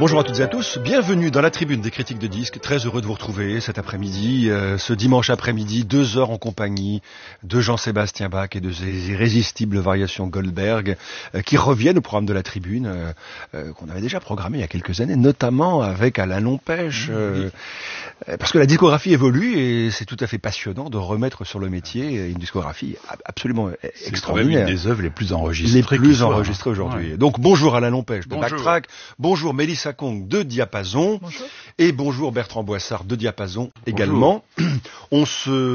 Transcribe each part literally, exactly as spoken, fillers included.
Bonjour à toutes et à tous, bienvenue dans la tribune des critiques de disques, très heureux de vous retrouver cet après-midi, euh, ce dimanche après-midi, deux heures en compagnie de Jean-Sébastien Bach et de ses irrésistibles variations Goldberg, euh, qui reviennent au programme de la tribune, euh, euh, qu'on avait déjà programmé il y a quelques années, notamment avec Alain Lompèche, euh, euh, parce que la discographie évolue et c'est tout à fait passionnant de remettre sur le métier une discographie absolument c'est extraordinaire. C'est quand même une des œuvres les plus enregistrées. Les plus enregistrées aujourd'hui. Ouais. Donc bonjour Alain Lompèche de Bonjour. Backtrack, bonjour Mélissa Kong de Diapason. Bonjour. Et bonjour Bertrand Boissard de Diapason également. Bonjour. On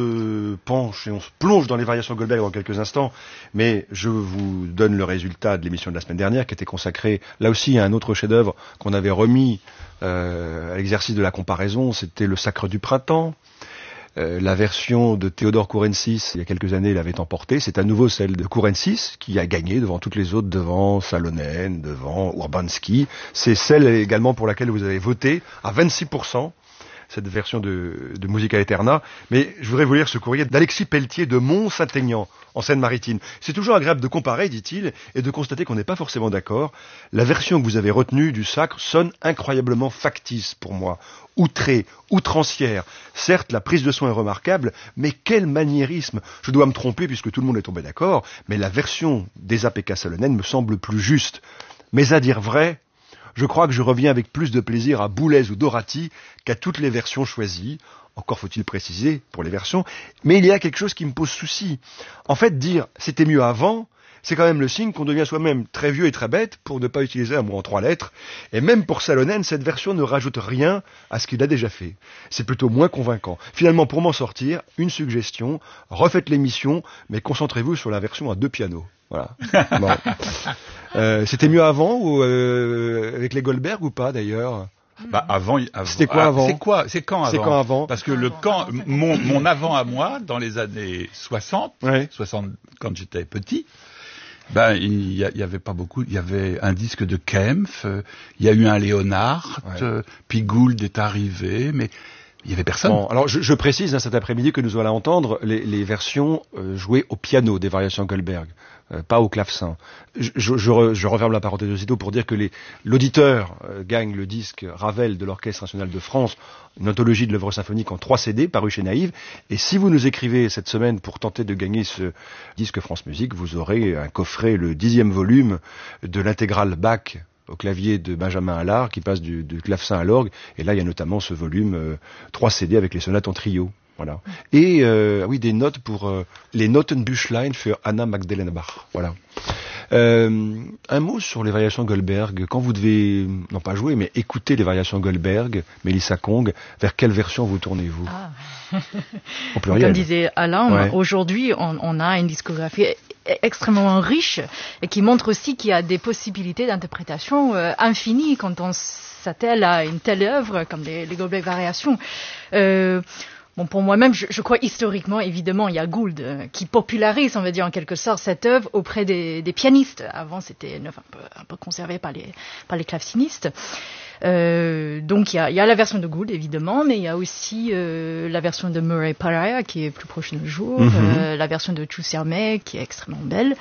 se penche et on se plonge dans les variations Goldberg dans quelques instants, mais je vous donne le résultat de l'émission de la semaine dernière qui était consacrée là aussi à un autre chef-d'œuvre qu'on avait remis euh, à l'exercice de la comparaison, c'était Le Sacre du Printemps. Euh, la version de Théodore Kourensis, il y a quelques années, l'avait emporté. C'est à nouveau celle de Kourensis qui a gagné devant toutes les autres, devant Salonen, devant Urbanski. C'est celle également pour laquelle vous avez voté à vingt-six pour cent, cette version de, de Musica Eterna. Mais je voudrais vous lire ce courrier d'Alexis Pelletier de Mont-Saint-Aignan, en Seine-Maritime. C'est toujours agréable de comparer, dit-il, et de constater qu'on n'est pas forcément d'accord. La version que vous avez retenue du Sacre sonne incroyablement factice pour moi. Outrée, outrancière. Certes, la prise de son est remarquable, mais quel maniérisme! Je dois me tromper puisque tout le monde est tombé d'accord, mais la version des A P K Salonen me semble plus juste. Mais à dire vrai, je crois que je reviens avec plus de plaisir à Boulez ou Dorati qu'à toutes les versions choisies. Encore faut-il préciser pour les versions, mais il y a quelque chose qui me pose souci. En fait, dire « c'était mieux avant », c'est quand même le signe qu'on devient soi-même très vieux et très bête, pour ne pas utiliser un mot en trois lettres. Et même pour Salonen, cette version ne rajoute rien à ce qu'il a déjà fait. C'est plutôt moins convaincant. Finalement, pour m'en sortir, une suggestion, refaites l'émission, mais concentrez-vous sur la version à deux pianos. Voilà. Bon. Euh, c'était mieux avant, ou euh, avec les Goldberg ou pas d'ailleurs? Bah avant, avant c'était quoi avant? C'est quoi? C'est quand avant? C'est quand avant? Parce que le quand, mon, mon avant à moi, dans les années soixante, ouais. soixante quand j'étais petit, ben il y, y avait pas beaucoup. Il y avait un disque de Kempf, il euh, y a eu un Léonard, ouais. euh, puis Gould est arrivé, mais il y avait personne. Bon, alors je, je précise hein, cet après-midi que nous allons entendre les, les versions euh, jouées au piano des variations Goldberg, euh, pas au clavecin. Je, je, je, re, je referme la parenthèse aussitôt pour dire que les, l'auditeur euh, gagne le disque Ravel de l'Orchestre National de France, une anthologie de l'œuvre symphonique en trois C D paru chez Naïve. Et si vous nous écrivez cette semaine pour tenter de gagner ce disque France Musique, vous aurez un coffret, le dixième volume de l'intégrale Bach au clavier de Benjamin Allard, qui passe du, du clavecin à l'orgue. Et là, il y a notamment ce volume euh, trois C D avec les sonates en trio. Voilà. Et euh, oui, des notes pour euh, les Notenbüchlein für Anna Magdalena Bach. Voilà. Euh, un mot sur les variations Goldberg. Quand vous devez, non pas jouer, mais écouter les variations Goldberg, Mélissa Kong, vers quelle version vous tournez-vous? Ah. Au pluriel. Comme disait Alain, ouais. Aujourd'hui, on, on a une discographie extrêmement riche et qui montre aussi qu'il y a des possibilités d'interprétation euh, infinies quand on s'attelle à une telle œuvre comme les, les Goldberg variations. Euh, Bon, pour moi-même, je, je crois historiquement, évidemment, il y a Gould euh, qui popularise, on va dire en quelque sorte, cette œuvre auprès des, des pianistes. Avant, c'était enfin, un, peu, un peu conservé par les, par les clavecinistes. Euh, donc, il y, a, il y a la version de Gould, évidemment, mais il y a aussi euh, la version de Murray Pariah, qui est plus proche de nos jours, mm-hmm. euh, la version de Chussermet, qui est extrêmement belle.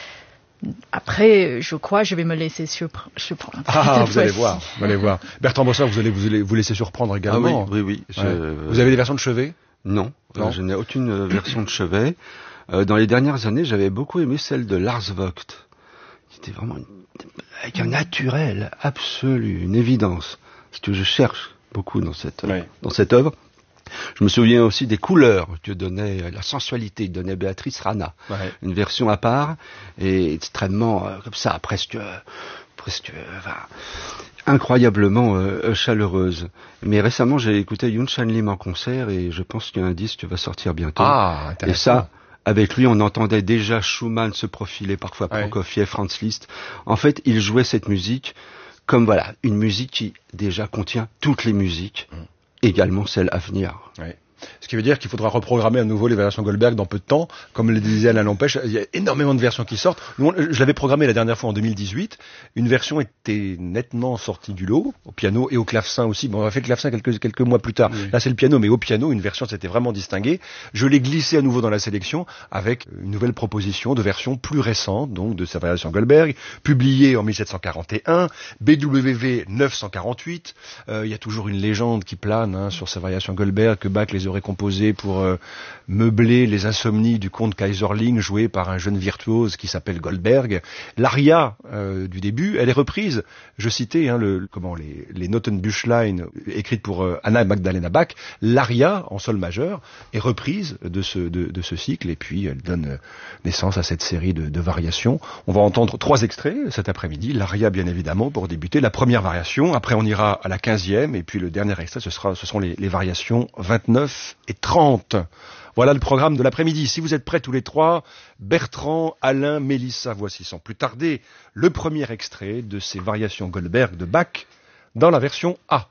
Après, je crois, je vais me laisser surpre- surprendre. Ah, vous allez voir, vous allez voir. Bertrand Bossard, vous allez vous, allez vous laisser surprendre également. Ah oui, oui, oui. Ouais. Je... Vous avez des versions de chevet? Non, non. Euh, je n'ai aucune euh, version de chevet. Euh, dans les dernières années, j'avais beaucoup aimé celle de Lars Vogt, qui était vraiment une... avec un naturel absolu, une évidence. Ce que je cherche beaucoup dans cette ouais. dans cette œuvre. Je me souviens aussi des couleurs que donnait, la sensualité que donnait Béatrice Rana. Ouais. Une version à part, et extrêmement, euh, comme ça, presque, euh, presque, euh, enfin, incroyablement euh, chaleureuse. Mais récemment, j'ai écouté Youn Chan Lim en concert, et je pense qu'il y a un disque qui va sortir bientôt. Ah, intéressant. Et ça, avec lui, on entendait déjà Schumann se profiler, parfois ouais. Prokofiev, Franz Liszt. En fait, il jouait cette musique comme, voilà, une musique qui déjà contient toutes les musiques. Mmh. Également celle à venir. Oui. Ce qui veut dire qu'il faudra reprogrammer à nouveau les variations Goldberg dans peu de temps. Comme le disait Alain Lampèche, il y a énormément de versions qui sortent. Nous, je l'avais programmé la dernière fois en deux mille dix-huit. Une version était nettement sortie du lot, au piano et au clavecin aussi. Bon, on a fait le clavecin quelques, quelques mois plus tard. Oui. Là, c'est le piano, mais au piano, une version s'était vraiment distinguée. Je l'ai glissé à nouveau dans la sélection avec une nouvelle proposition de version plus récente, donc de sa variation Goldberg, publiée en dix-sept cent quarante et un, B W V neuf cent quarante-huit. Euh, il y a toujours une légende qui plane hein, sur sa variation Goldberg, que Bach les aurait composées pour euh, meubler les insomnies du comte Kaiserling, joué par un jeune virtuose qui s'appelle Goldberg. L'aria euh, du début, elle est reprise. Je citais hein, le, comment, les, les Notenbüchlein écrites pour euh, Anna Magdalena Bach. L'aria en sol majeur est reprise de ce, de, de ce cycle et puis elle donne naissance à cette série de, de variations. On va entendre trois extraits cet après-midi. L'aria bien évidemment pour débuter, la première variation. Après on ira à la quinzième et puis le dernier extrait ce sera, ce seront les, les variations vingt-neuf et trente. Voilà le programme de l'après-midi. Si vous êtes prêts tous les trois, Bertrand, Alain, Mélissa, voici sans plus tarder le premier extrait de ces variations Goldberg de Bach dans la version A.